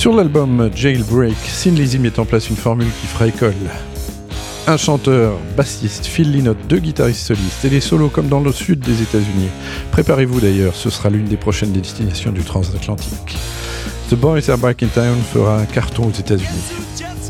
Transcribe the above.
Sur l'album Jailbreak, Thin Lizzy met en place une formule qui fera école. Un chanteur, bassiste, Phil Lynott, 2 guitaristes solistes et des solos comme dans le sud des États-Unis. Préparez-vous d'ailleurs, ce sera l'une des prochaines destinations du transatlantique. The Boys Are Back in Town fera un carton aux États-Unis.